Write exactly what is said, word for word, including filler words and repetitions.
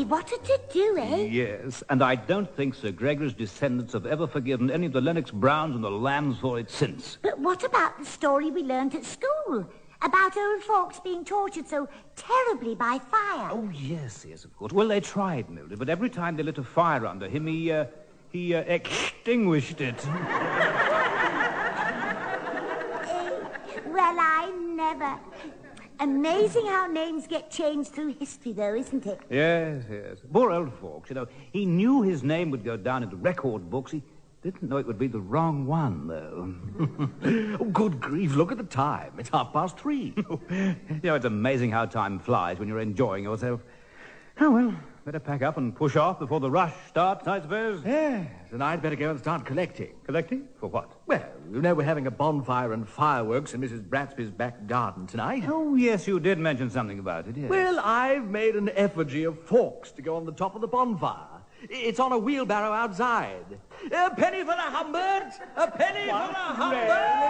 what a to-do, eh? Yes, and I don't think Sir Gregory's descendants have ever forgiven any of the Lennox Browns and the Lambs for it since. But what about the story we learnt at school? About old folks being tortured so terribly by fire. Oh, yes, yes, of course. Well, they tried, Mildred, but every time they lit a fire under him, he, uh, he uh, extinguished it. uh, well, I never... Amazing how names get changed through history, though, isn't it? Yes, yes. Poor old Fawkes, you know, he knew his name would go down into record books. He didn't know it would be the wrong one, though. Oh, good grief, look at the time. It's half past three. You know, it's amazing how time flies when you're enjoying yourself. Oh, well, better pack up and push off before the rush starts, I suppose. Yes, and I'd better go and start collecting. Collecting? For what? Well, you know we're having a bonfire and fireworks in Missus Bratsby's back garden tonight. Oh, yes, you did mention something about it, yes. Well, I've made an effigy of Fawkes to go on the top of the bonfire. It's on a wheelbarrow outside. A penny for a Humbert! A penny for a Humbert!